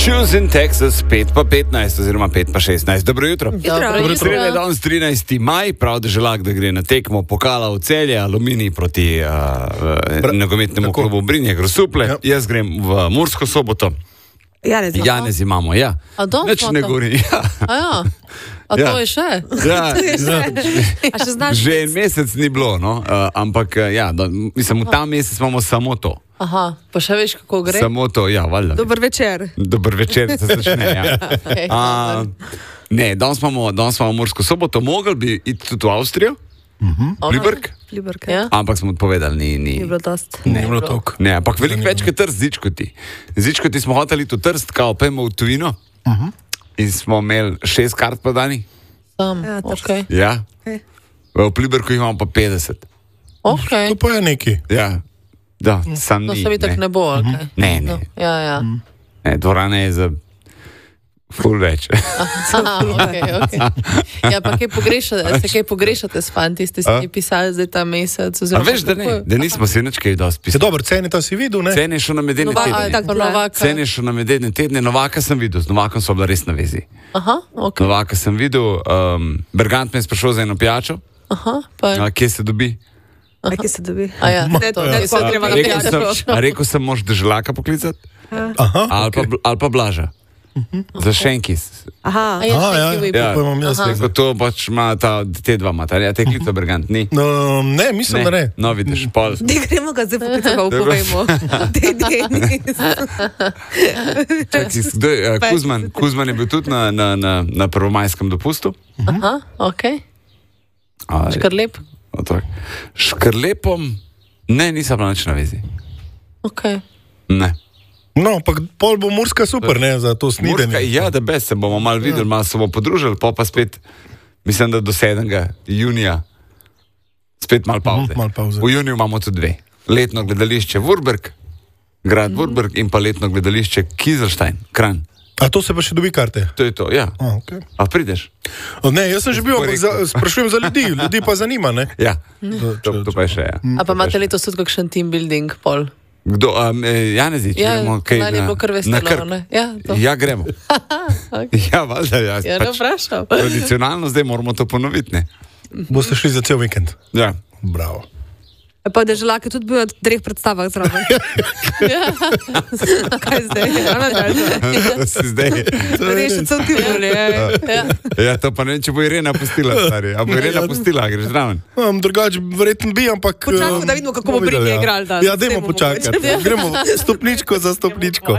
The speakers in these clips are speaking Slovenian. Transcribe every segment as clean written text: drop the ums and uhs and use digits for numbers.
Choose in Texas, 5:15 oziroma 5:16. Dobro jutro. Sreda je danes 13. maj, prav Deželak, da gre na tekmo pokala v Celje, Aluminij proti nogometnemu klubu Brinje Grosuple. Ja. Jaz grem v Mursko Soboto. Janez imamo, ja. A dom Neč ne govori, ja. A ja. A to je še? Ja. A še znaš? Že en mesec ni bilo, no, ampak ja, mislim, v ta mesec imamo samo to. Aha, pa še veš, kako gre? Samo to, ja, valjda. Dober večer. Dober večer, se začne, ja. Okay, Ne, danes imamo Mursko Soboto, mogli bi iti tudi v Avstrijo, Pliberk, ja? ampak smo odpovedali, Ni bilo dost. Ne bilo toliko. Ne, ampak veliko več kot Trst, Zičkoti. Zičkoti smo hoteli to Trst, kao pojmo v tujino in smo imeli 6 kart podani. Ja, okay. Ja. V Pliberku jih imamo pa 50. Okay. To pa je neki. Ja. Da, sam No, ni. se mi tako ne bo, okay. Ne. No, ja. Ne, dvorane je za ful več. Okay. Ja, pa kaj pogrešate s fanti, ste si mi pisali zdaj ta mesec? A veš, da nismo si nič kaj dosti pisali. Je dobro, cene to si videl, ne? Cene šlo na medene tedne. Cene šlo na medene tedne, Novaka sem videl, z Novakom so bila res na vezi. Aha, okay. Novaka sem videl, Bergant me je sprašal za eno pijačo. Aha, pa... Kje se dobi? Kje se dobi? A ja, Rekel sem, moš Deželaka poklicati? Aha, Ali pa Blaža. Za Šenkis. Aha. ja, pojmem jaz. Rekel, to pač ima te dva materja, te klica Bergant ni. No, ne, mislim, da ne. No, vidiš, pol. Ne gremo ga zdaj poklicati, pa upovejmo. Kuzman je bil tudi na prvomajskem dopustu. Aha, okej. Škrlep? Škrlepom, ne, nisem bila nič na vezi. Okej. Ne. No, pa pol bo Murska super, ne, za to snidenje. Murska, ja, da bez se bomo malo videli, malo se bomo podružili, pa spet, mislim, da do 7. junija, spet malo pauze. V juniju imamo tudi 2. Letno gledališče Vurberg, grad Vurberg in pa letno gledališče Kieselstein, Kranj. A to se pa še dobi karte? To je to, ja. Okay. A prideš? Ne, jaz sem že bil, ampak sprašujem za ljudi pa zanima, ne? Ja, to pa je še, ja. A pa imate letos tudi kakšen team building, pol? Kdo? Janezič? Ja, lani je bilo kar veselo, ne? Ja, gremo. Ja, valjda, ja. Ja, ne vprašam. Tradicionalno zdaj moramo to ponoviti, ne? Boste šli za cel vikend? Ja. Bravo. Pa Deželak je tudi bil na 3 predstavah zraven. Kaj zdaj? Si zdaj. Rešil sem ti boli. Ja, to pa ne vem, če bo Irena pustila, stari. A bo Irena pustila, greš zraven? Drugače, verjetno bi, ampak... Počakajmo, da vidimo, kako bo Brinje igral danes. Ja, dajmo počakati. Gremo stopničko za stopničko.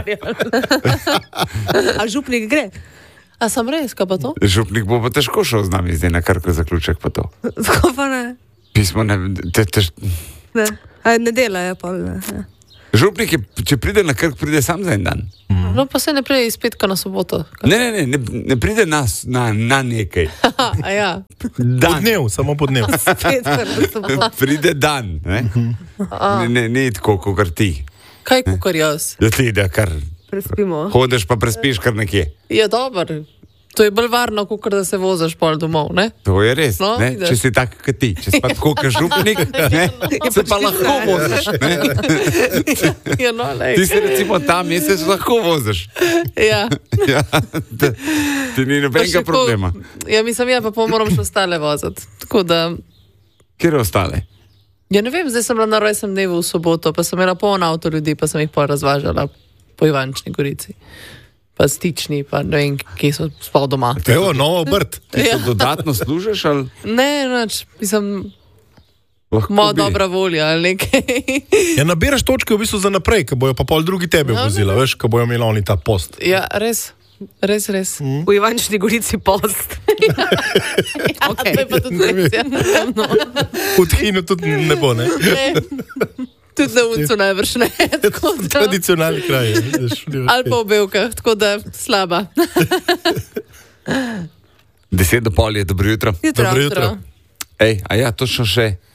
A župnik gre? A sem res, kaj pa to? Župnik bo pa težko šel z nami zdaj na Krko zaključek pa to. Tako pa ne. Pismo ne... Ne, ne dela je pa. Župnik je, če pride na Krk, pride sam za en dan. No, pa se ne pride iz petka na soboto. Ne pride na nekaj. A ja. Po dnev, samo po dnev. Pride dan, ne? Ne tako, kot ti. Kaj kukar jaz? Ja, ti, da kar... Prespimo. Hodeš pa prespiš kar nekje. Ja, dober. To je bolj varno, kukar da se vozaš pol domov, ne? To je res, no, ne? Če si tak kot ti, če si pa tako kot župnik, ne? Se pa lahko voziš, ne? Ja, no, lej. Ti se recimo ta mesec lahko voziš. Ja. Ja, ti ni nobenega problema. Ja, mislim, pa moram še ostale voziti. Tako da... Kjer je ostale? Ja, ne vem, zdaj sem bila na rojstnem dnevu v soboto, pa sem imela polno avto ljudi, pa sem jih pol razvažala po Ivančni Gorici. Pa Stični, pa ne vem, kje so spal doma. Evo, novo obrt. Ti so dodatno služiš, ali? Ne, mislim, moja dobra volja, ali nekaj. Ja, nabiraš točke v bistvu za naprej, ko bojo pa pol drugi tebe vozila, veš, ko bojo imeli oni ta post. Ja, res. V Ivančni Gorici post. Okay. To je pa tudi res, ja. No. V Tchinu tudi ne bo, ne? Tudi na Uncu najbrž ne. Tradicionalni kraj. Ali pa v Belkah, tako da slaba. 10:30 je, dobro jutro. Dobro jutro. Ej, a ja, točno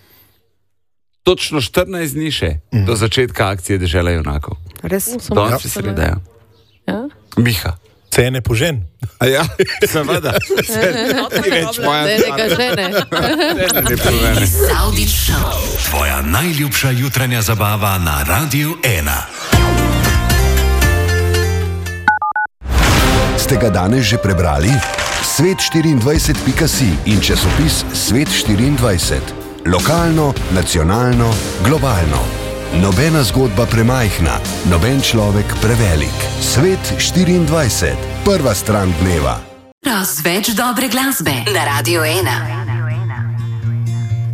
14 dni še do začetka akcije Dežela junakov. Res? Danes je sreda, ja. Miha. Cene požen. A ja, seveda. Ti reč moja. Savdič Show. Tvoja najljubša jutranja zabava na Radiu 1. Ste ga danes že prebrali? Svet24.si in časopis Svet24. Lokalno, nacionalno, globalno. Nobena zgodba premajhna, noben človek prevelik. Svet24. Prva stran dneva. Več dobre glasbe na Radio 1.